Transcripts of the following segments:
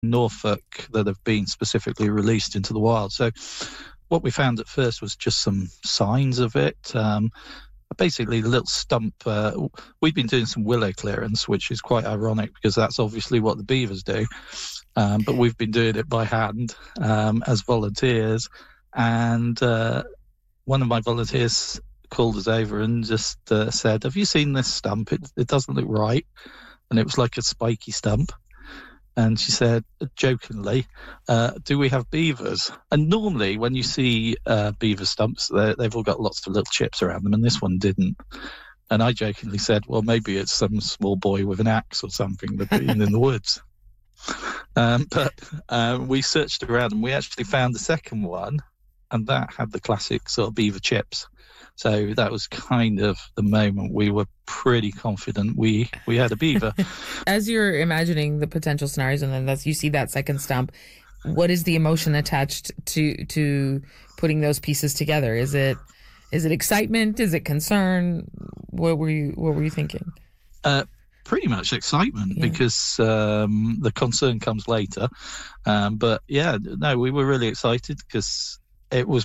Norfolk that have been specifically released into the wild. So what we found at first was just some signs of it. Basically, a little stump. We've been doing some willow clearance, which is quite ironic because that's obviously what the beavers do. But we've been doing it by hand as volunteers. And one of my volunteers called us over and just said, "Have you seen this stump? It doesn't look right." And it was like a spiky stump. And she said, jokingly, "Do we have beavers?" And normally when you see beaver stumps, they've all got lots of little chips around them, and this one didn't. And I jokingly said, "Well, maybe it's some small boy with an axe or something that's been in the woods." But we searched around and we actually found the second one, and that had the classic sort of beaver chips. So that was kind of the moment we were pretty confident we had a beaver. As you're imagining the potential scenarios and then you see that second stump, what is the emotion attached to putting those pieces together? Is it excitement? Is it concern? What were you thinking? Pretty much excitement, because the concern comes later. But yeah, no, we were really excited because it was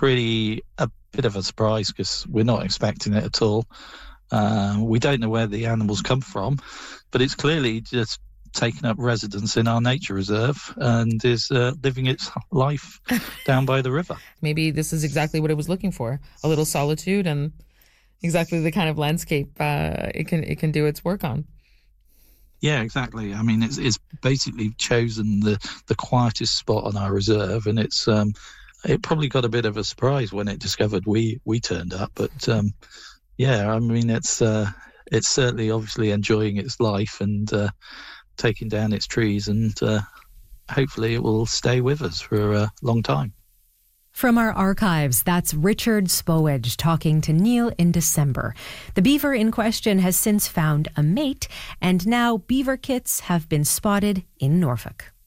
a bit of a surprise because we're not expecting it at all. We don't know where the animals come from, but it's clearly just taken up residence in our nature reserve and is living its life down by the river. Maybe this is exactly what it was looking for, a little solitude and exactly the kind of landscape it can do its work on. Yeah, exactly. I mean, it's basically chosen the quietest spot on our reserve, and it probably got a bit of a surprise when it discovered we turned up. But yeah, I mean, it's certainly obviously enjoying its life and taking down its trees, and hopefully it will stay with us for a long time. From our archives, that's Richard Spowage talking to Neil in December. The beaver in question has since found a mate, and now beaver kits have been spotted in Norfolk.